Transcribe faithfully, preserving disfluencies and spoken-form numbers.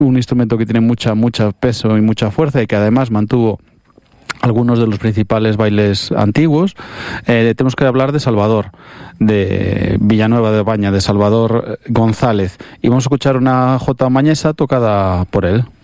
un instrumento que tiene mucha, mucho peso y mucha fuerza y que además mantuvo algunos de los principales bailes antiguos. Eh, tenemos que hablar de Salvador, de Villanueva de Baña, de Salvador González. Y vamos a escuchar una jota mañesa tocada por él.